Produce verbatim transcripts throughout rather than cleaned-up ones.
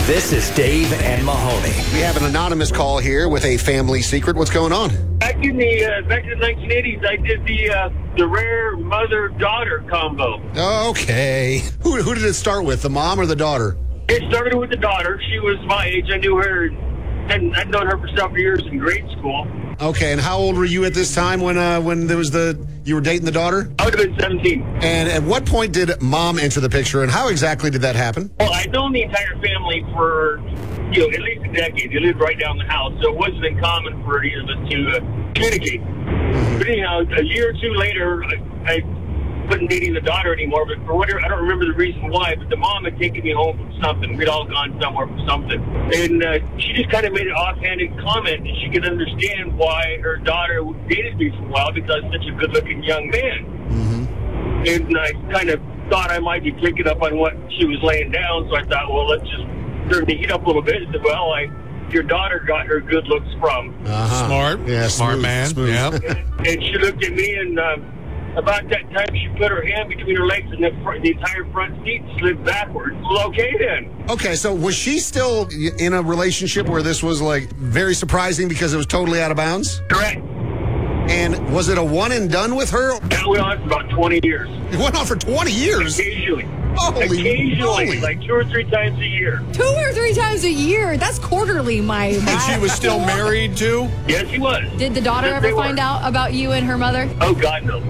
This is Dave and Mahoney. We have an anonymous call here with a family secret. What's going on? Back in the uh, back in the nineteen eighties, I did the uh, the rare mother-daughter combo. Okay. Who, who did it start with, the mom or the daughter? It started with the daughter. She was my age. I knew her, and I'd known her for several years in grade school. Okay, and how old were you at this time when uh, when there was the you were dating the daughter? I would have been seventeen. And at what point did mom enter the picture, and how exactly did that happen? Well, I'd known the entire family for, you know, at least a decade. They lived right down the house, so it wasn't uncommon for any of us to uh, communicate. But anyhow, a year or two later, I, I wasn't dating the daughter anymore, but for whatever, I don't remember the reason why, but the mom had taken me home from something. We'd all gone somewhere for something. And uh, she just kind of made an offhanded comment that she could understand why her daughter dated me for a while because I was such a good-looking young man. Mm-hmm. And I kind of thought I might be picking up on what she was laying down, so I thought, well, let's just turn the heat up a little bit. I said, well, I, your daughter got her good looks from. Uh-huh. Smart. Yeah, Smart smooth, man. smooth. Yeah. And, and she looked at me, and uh, about that time, she put her hand between her legs, and the, fr- the entire front seat slid backwards. Well, okay, then. Okay, so was she still in a relationship where this was, like, very surprising because it was totally out of bounds? Correct. And was it a one and done with her? That went on for about twenty years. It went on for twenty years. Occasionally. Holy Occasionally, moly. like two or three times a year. Two or three times a year. That's quarterly, my. And she was still married, too? Yes, he was. Did the daughter Yes, ever they find were. out about you and her mother? Oh, God, no.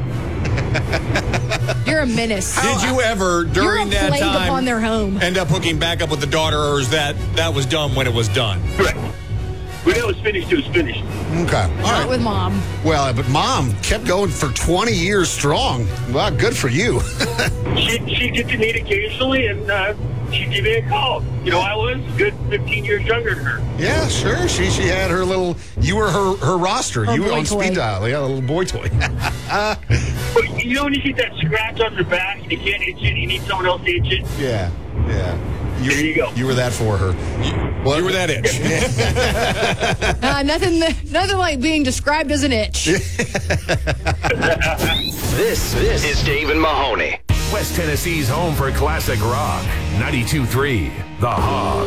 You're a menace. Did you ever, during You're a that plague time, upon their home. end up hooking back up with the daughter, or is that that was done when it was done? Correct. When it was finished, it was finished. Okay, all Not right. with mom. Well, but mom kept going for twenty years strong. Well, good for you. She she'd get to meet occasionally, and uh, she'd give me a call. You know, I was a good fifteen years younger than her. Yeah, sure. She she had her little. You were her her roster. Her you were boy on toy. speed dial. Yeah, a little boy toy. But you know when you get that scratch on your back, and you can't itch it, you need someone else to itch it? yeah, yeah. You, There you go. You were that for her. Well, You were that itch. Uh, nothing, nothing like being described as an itch. This, this is Dave and Mahoney. West Tennessee's home for classic rock. ninety-two point three The Hog.